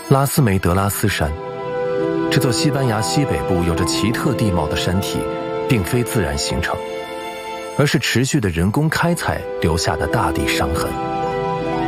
拉斯梅德拉斯山，这座西班牙西北部有着奇特地貌的山体，并非自然形成，而是持续的人工开采留下的大地伤痕。